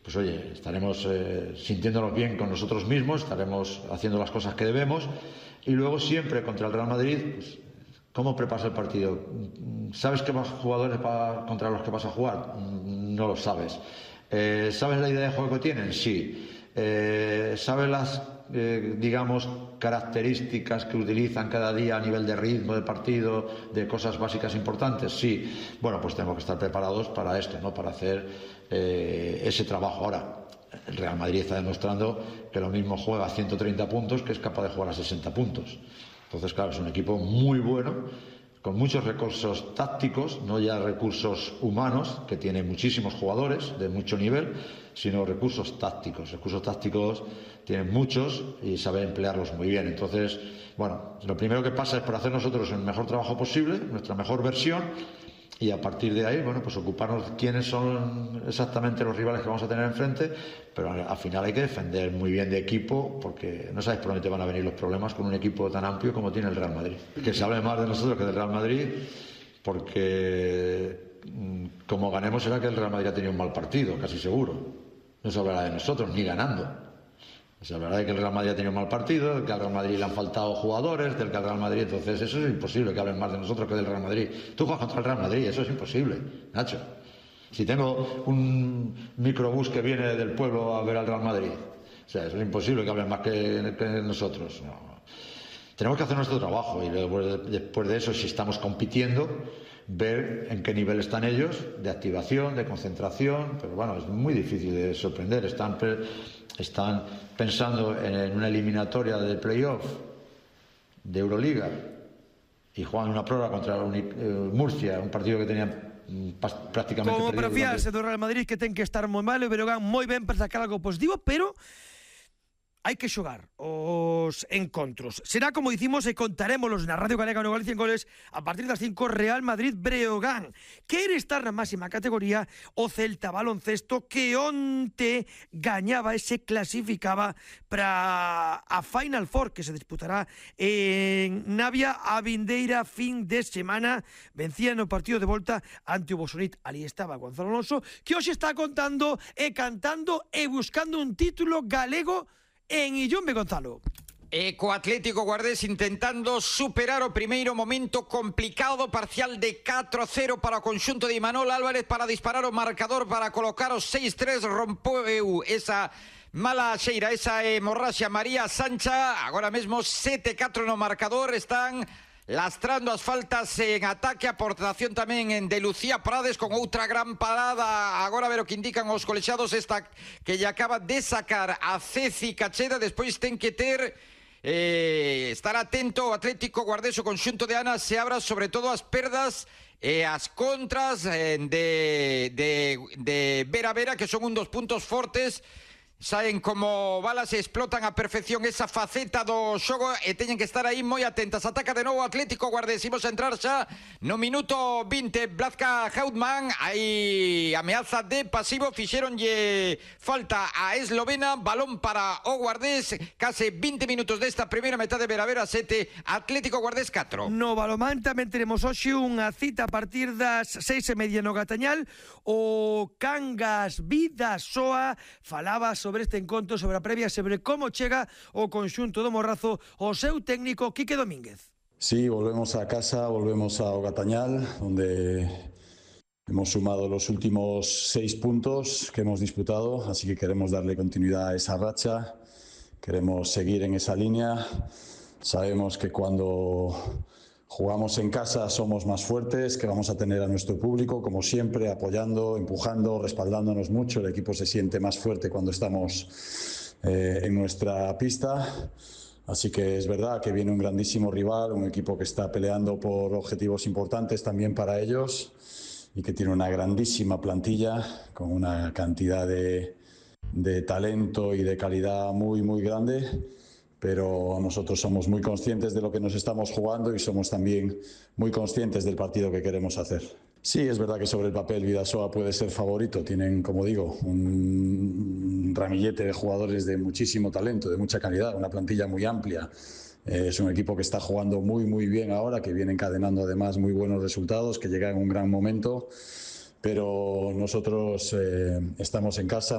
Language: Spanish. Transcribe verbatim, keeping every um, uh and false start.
pues oye, estaremos eh, sintiéndonos bien con nosotros mismos, estaremos haciendo las cosas que debemos, y luego siempre contra el Real Madrid, pues, ¿cómo preparas el partido? ¿Sabes qué jugadores para, contra los que vas a jugar? No lo sabes. Eh, ¿Sabes la idea de juego que tienen? Sí. Eh, ¿Sabes las, eh, digamos, características que utilizan cada día a nivel de ritmo de partido, de cosas básicas importantes? Sí. Bueno, pues tenemos que estar preparados para esto, ¿no? Para hacer eh, ese trabajo. Ahora, el Real Madrid está demostrando que lo mismo juega a ciento treinta puntos que es capaz de jugar a sesenta puntos. Entonces, claro, es un equipo muy bueno, con muchos recursos tácticos, no ya recursos humanos, que tiene muchísimos jugadores de mucho nivel, sino recursos tácticos. Recursos tácticos tienen muchos y saben emplearlos muy bien. Entonces, bueno, lo primero que pasa es por hacer nosotros el mejor trabajo posible, nuestra mejor versión, y a partir de ahí, bueno, pues ocuparnos de quiénes son exactamente los rivales que vamos a tener enfrente, pero al final hay que defender muy bien de equipo, porque no sabes por dónde te van a venir los problemas con un equipo tan amplio como tiene el Real Madrid. Que se hable más de nosotros que del Real Madrid, porque como ganemos será que el Real Madrid ha tenido un mal partido, casi seguro. No se hablará de nosotros, ni ganando. Se hablará de que el Real Madrid ha tenido un mal partido, del que al Real Madrid le han faltado jugadores, del que al Real Madrid... Entonces eso es imposible, que hablen más de nosotros que del Real Madrid. Tú juegas contra el Real Madrid, eso es imposible, Nacho. Si tengo un microbús que viene del pueblo a ver al Real Madrid, o sea, eso es imposible que hablen más que, que nosotros. No. Tenemos que hacer nuestro trabajo y luego, después de eso, si estamos compitiendo, ver en qué nivel están ellos, de activación, de concentración, pero bueno, es muy difícil de sorprender. Están... Están pensando en una eliminatoria de playoff de Euroliga y juegan una prórroga contra Murcia, un partido que tenían prácticamente como perdido. Como para fiarse do Real Madrid, que ten que estar moi mal, e o Breogán moi ben para sacar algo positivo, pero hai que xogar os encontros. Será como dicimos e contarémolos na Radio Galega no Galicia en Goles a partir das cinco. Real Madrid Breogán. Quere estar na máxima categoría o Celta Baloncesto, que onte gañaba e se clasificaba para a Final Four, que se disputará en Navia a vindeira fin de semana. Vencía no partido de volta ante o Bosonit. Ali estaba Gonzalo Alonso, que hoxe está contando e cantando e buscando un título galego en Illumbe, Gonzalo. Eco Atlético Guardés intentando superar o primeiro momento complicado, parcial de catro a cero para o conxunto de Imanol Álvarez para disparar o marcador, para colocar o seis tres. Rompeu esa mala xeira, esa hemorraxia María Sancha. Agora mesmo sete catro no marcador. Están lastrando as faltas en ataque, aportación tamén en de Lucía Prades con outra gran parada. Agora a ver o que indican os colexiados, esta que lle acaba de sacar a Ceci Cacheda. Despois ten que ter eh, estar atento o Atlético Guardés, o conxunto de Ana se abra sobre todo as perdas e as contras eh, de, de, de Vera Vera, que son un dos puntos fortes. Saben como balas e explotan a perfección esa faceta do xogo e teñen que estar aí moi atentas. Ataca de novo Atlético Guardés. Imos a entrar xa no minuto vinte. Blazka Hautman, hai ameaza de pasivo, fixeronlle falta a eslovena. Balón para o Guardés. Case vinte minutos desta primeira metade. Vera Vera sete, Atlético Guardés catro. No balomán tamén teremos hoxe unha cita a partir das seis e media no Gatañal. O Cangas Vidasoa falaba sobre sobre este encontro, sobre a previa, sobre como chega o conxunto do Morrazo o seu técnico Quique Domínguez. Sí, volvemos a casa, volvemos ao Gatañal, donde hemos sumado los últimos seis puntos que hemos disputado, así que queremos darle continuidad a esa racha, queremos seguir en esa línea. Sabemos que cuando jugamos en casa somos más fuertes, que vamos a tener a nuestro público, como siempre, apoyando, empujando, respaldándonos mucho. El equipo se siente más fuerte cuando estamos eh, en nuestra pista. Así que es verdad que viene un grandísimo rival, un equipo que está peleando por objetivos importantes también para ellos y que tiene una grandísima plantilla con una cantidad de, de talento y de calidad muy, muy grande. Pero nosotros somos muy conscientes de lo que nos estamos jugando y somos también muy conscientes del partido que queremos hacer. Sí, es verdad que sobre el papel Vidasoa puede ser favorito. Tienen, como digo, un ramillete de jugadores de muchísimo talento, de mucha calidad, una plantilla muy amplia. Eh, es un equipo que está jugando muy, muy bien ahora, que viene encadenando además muy buenos resultados, que llega en un gran momento. Pero nosotros eh, estamos en casa.